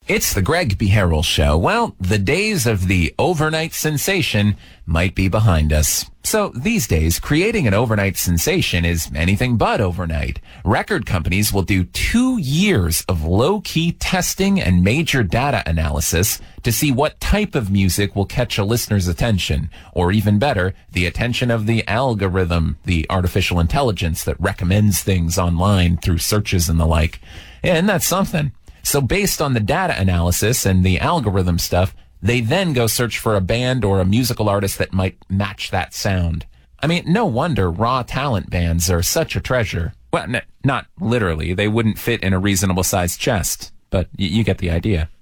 It's the Greg Beharrell Show. Well, the days of the overnight sensation might be behind us. So these days, creating an overnight sensation is anything but overnight. Record companies will do 2 years of low-key testing and major data analysis to see what type of music will catch a listener's attention, or even better, the attention of the algorithm, the artificial intelligence that recommends things online through searches and the like. And that's something. So based on the data analysis and the algorithm stuff, they then go search for a band or a musical artist that might match that sound. I mean, no wonder raw talent bands are such a treasure. Well, not literally. They wouldn't fit in a reasonable sized chest, but you get the idea.